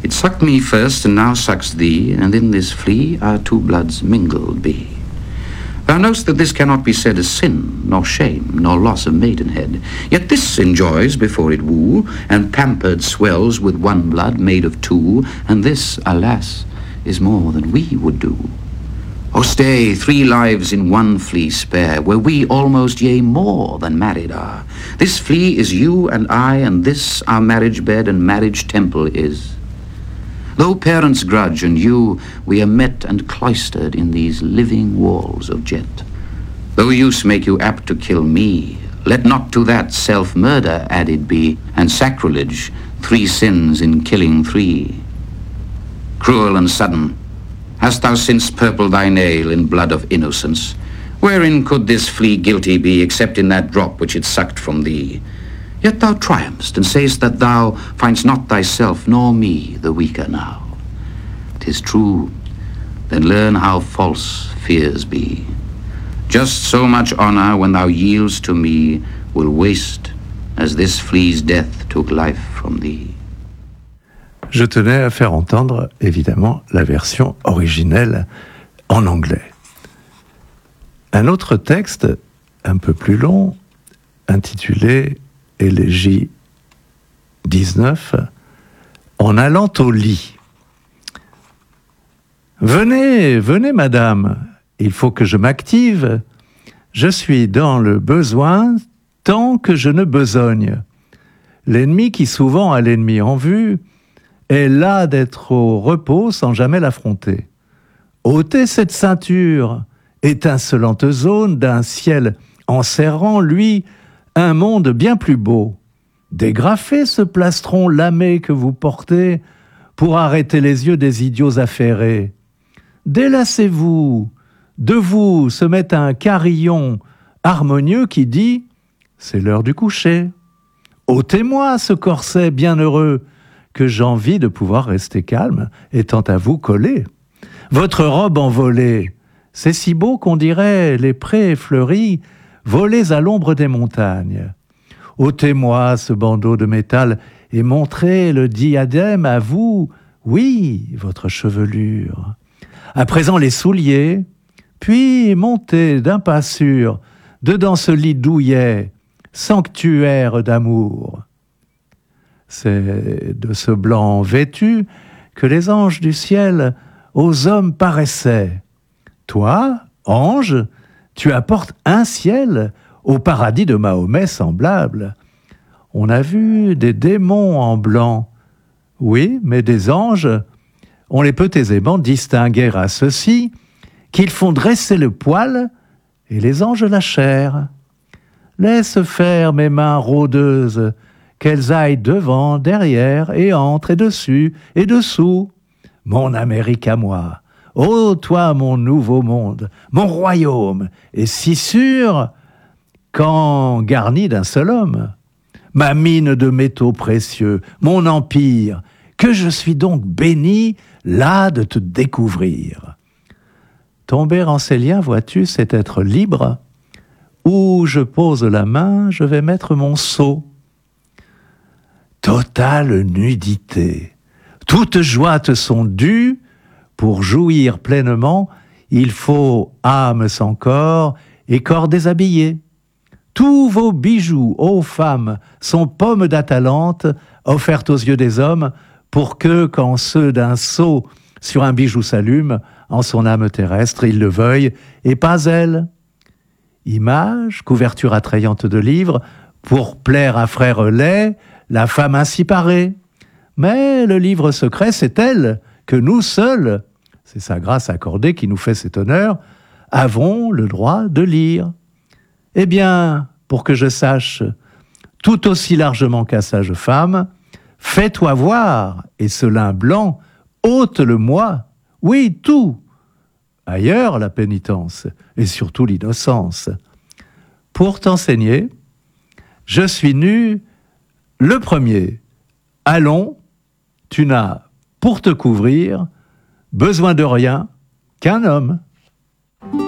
It sucked me first, and now sucks thee, and in this flea our two bloods mingled be. Thou know'st that this cannot be said as sin, nor shame, nor loss of maidenhead. Yet this enjoys before it woo, and pampered swells with one blood made of two, and this, alas, is more than we would do. Oh stay, 3 lives in one flea spare, where we almost, yea, more than married are. This flea is you and I, and this our marriage bed and marriage temple is. Though parents grudge and you, we are met and cloistered in these living walls of jet. Though use make you apt to kill me, let not to that self-murder added be, and sacrilege, 3 sins in killing 3. Cruel and sudden, hast thou since purpled thy nail in blood of innocence? Wherein could this flea guilty be, except in that drop which it sucked from thee? Yet thou triumphst, and say'st that thou find'st not thyself nor me the weaker now. 'Tis true, then learn how false fears be. Just so much honor when thou yields to me will waste, as this flea's death took life from thee. Je tenais à faire entendre, évidemment, la version originelle en anglais. Un autre texte, un peu plus long, intitulé Élégie 19, en allant au lit. Venez, venez, madame, il faut que je m'active. Je suis dans le besoin tant que je ne besogne. L'ennemi qui souvent a l'ennemi en vue est là d'être au repos sans jamais l'affronter. Ôtez cette ceinture, étincelante zone d'un ciel enserrant, lui, un monde bien plus beau. Dégrafez ce plastron lamé que vous portez pour arrêter les yeux des idiots affairés. Délassez-vous, de vous se met un carillon harmonieux qui dit « c'est l'heure du coucher ». Ôtez-moi ce corset bienheureux que j'envie de pouvoir rester calme étant à vous collé. Votre robe envolée, c'est si beau qu'on dirait les prés fleuris volés à l'ombre des montagnes. Ôtez-moi ce bandeau de métal et montrez le diadème à vous, oui, votre chevelure. À présent les souliers, puis montez d'un pas sûr dedans ce lit douillet, sanctuaire d'amour. C'est de ce blanc vêtu que les anges du ciel aux hommes paraissaient. Toi, ange, tu apportes un ciel au paradis de Mahomet semblable. On a vu des démons en blanc. Oui, mais des anges, on les peut aisément distinguer à ceux-ci qu'ils font dresser le poil et les anges la chair. Laisse faire mes mains rôdeuses, qu'elles aillent devant, derrière, et entre, et dessus, et dessous. Mon Amérique à moi, ô toi mon nouveau monde, mon royaume, est si sûr qu'en garni d'un seul homme. Ma mine de métaux précieux, mon empire, que je suis donc béni là de te découvrir. Tomber en ces liens, vois-tu, c'est être libre. Où je pose la main, je vais mettre mon sceau. Totale nudité. Toutes joies te sont dues. Pour jouir pleinement, il faut âme sans corps et corps déshabillé. Tous vos bijoux, ô femmes, sont pommes d'Atalante, offertes aux yeux des hommes, pour que, quand ceux d'un sceau sur un bijou s'allument, en son âme terrestre, il le veuille, et pas elle. Image, couverture attrayante de livres, pour plaire à frère laid, la femme ainsi paraît. Mais le livre secret, c'est elle que nous seuls, c'est sa grâce accordée qui nous fait cet honneur, avons le droit de lire. Eh bien, pour que je sache, tout aussi largement qu'à sage femme, fais-toi voir, et ce lin blanc, ôte-le-moi, oui, tout. Ailleurs, la pénitence, et surtout l'innocence. Pour t'enseigner, je suis nu le premier. Allons, tu n'as, pour te couvrir, besoin de rien qu'un homme.